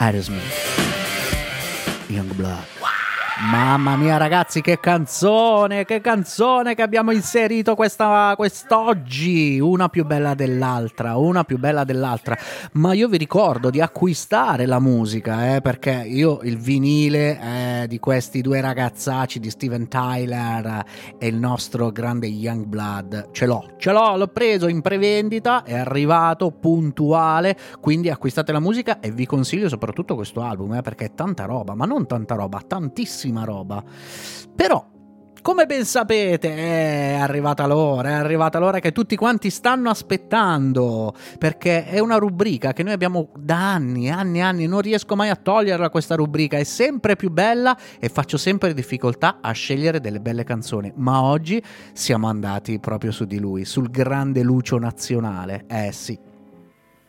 Aerosmith, Youngblood. Mamma mia ragazzi, che canzone che abbiamo inserito quest'oggi, una più bella dell'altra, ma io vi ricordo di acquistare la musica, perché io il vinile di questi due ragazzacci, di Steven Tyler e il nostro grande Youngblood, ce l'ho preso in prevendita, è arrivato puntuale, quindi acquistate la musica e vi consiglio soprattutto questo album, perché è tanta roba, ma non tanta roba, tantissima roba. Però, come ben sapete, è arrivata l'ora che tutti quanti stanno aspettando, perché è una rubrica che noi abbiamo da anni, non riesco mai a toglierla questa rubrica, è sempre più bella e faccio sempre difficoltà a scegliere delle belle canzoni, ma oggi siamo andati proprio su di lui, sul grande Lucio nazionale, sì.